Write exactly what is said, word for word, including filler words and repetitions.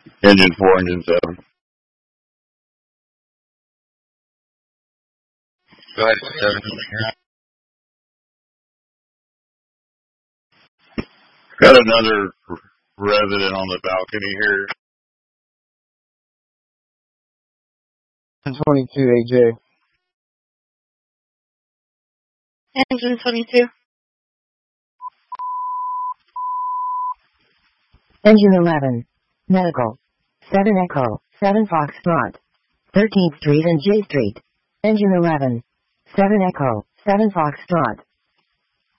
Engine four, engine seven. Go ahead, seven. Got another resident on the balcony here. twenty-two, A J. Engine twenty-two. Engine eleven. Medical. seven Echo, seven Foxtrot. thirteenth Street and J Street. Engine eleven. seven Echo, seven Foxtrot.